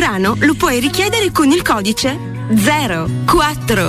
piano lo puoi richiedere con il codice 04